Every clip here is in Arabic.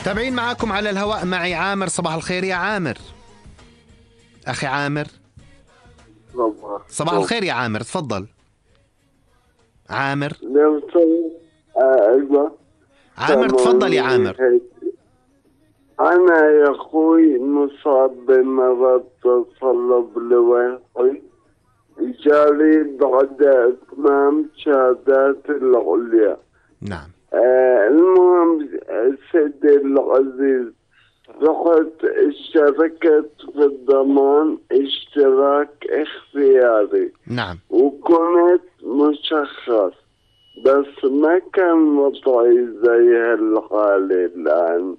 تابعين معكم على الهواء معي عامر. صباح الخير يا عامر. أخي عامر صباح الخير يا عامر، تفضل. عامر عامر تفضل يا عامر. أنا يا أخوي مصاب بمرض تصلب لوحي، جاري بعد إتمام شهادات العليا. نعم. المهم سيدي العزيز، رحت اشتركت في الضمان اشتراك اختياري. نعم. وكنت مشخص، بس ما كان وضعي زي هالحالة الآن.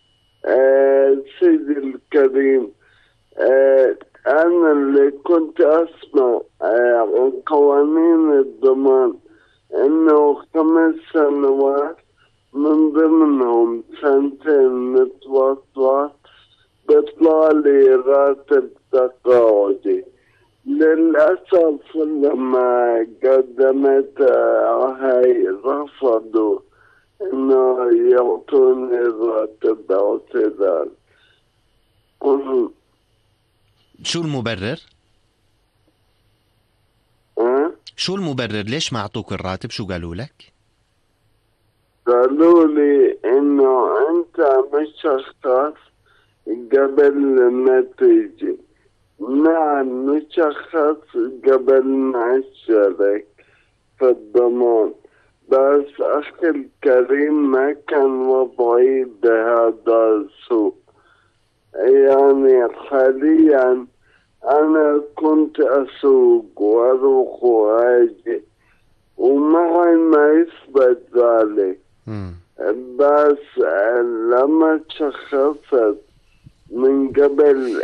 سيدي الكريم، أنا اللي كنت أسمع عن قوانين الضمان إنه 5 سنوات من ضمنهم 2 متواصلات بيطلع لي راتب تقاعدي. للأسف لما قدمت هاي رفضوا إنه يعطوني راتب اعتذار. شو المبرر؟ شو المبرر؟ ليش ما أعطوك الراتب؟ شو قالوا لك؟ قالوا لي إنه أنت مش شخص قبل ما تيجي. نعم مشخص قبل ما اشترك في الضمان، بس أخي الكريم ما كان وضعي بهذا السوء. يعني حاليا أنا كنت أسوق وأروح وأجي ومعي ما يثبت ذلك. بس لما تشخصت من قبل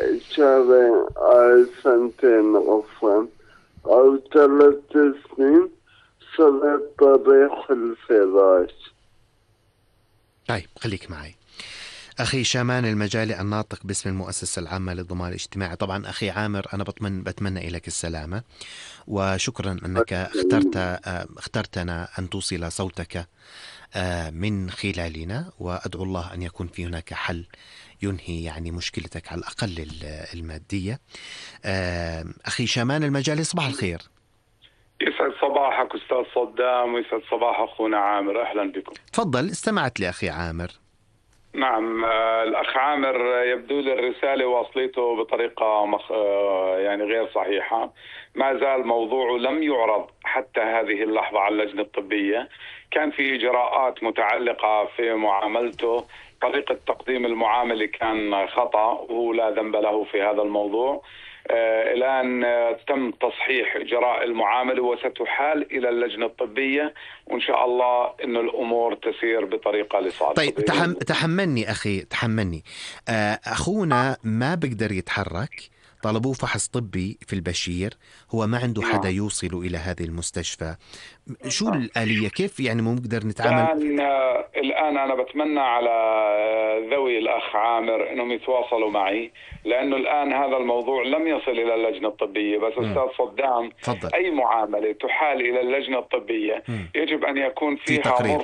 2 عفوا أو 3 سنين صرت طريح الفراش. طيب خليك معي. أخي شامان المجالي الناطق باسم المؤسسة العامة للضمان الاجتماعي. طبعا أخي عامر أنا بتمنى إليك السلامة، وشكرا أنك اخترتنا أن توصل صوتك من خلالنا، وأدعو الله أن يكون في هناك حل ينهي يعني مشكلتك على الأقل المادية. أخي شامان المجالي صباح الخير. يسعد صباحك أستاذ صدام، ويسعد صباح أخونا عامر، أهلا بكم. تفضل، استمعت لأخي عامر. نعم، الأخ عامر يبدو لي الرسالة واصلته بطريقة يعني غير صحيحة. ما زال موضوعه لم يعرض حتى هذه اللحظة على اللجنة الطبية. كان في إجراءات متعلقة في معاملته، طريقة تقديم المعاملة كان خطأ وهو لا ذنب له في هذا الموضوع. الآن تم تصحيح إجراء المعاملة وستحال إلى اللجنة الطبية، وإن شاء الله إنه الأمور تسير بطريقة لصالحه. طيب تحملني أخي، تحملني. أخونا ما بقدر يتحرك، طلبوه فحص طبي في البشير، هو ما عنده حدا يوصل إلى هذه المستشفى. شو الآلية؟ كيف يعني ممكن نتعامل؟ الآن أنا بتمنى على ذوي الأخ عامر أنهم يتواصلوا معي، لأنه الآن هذا الموضوع لم يصل إلى اللجنة الطبية. بس أستاذ صدام، فضل. أي معاملة تحال إلى اللجنة الطبية يجب أن يكون فيها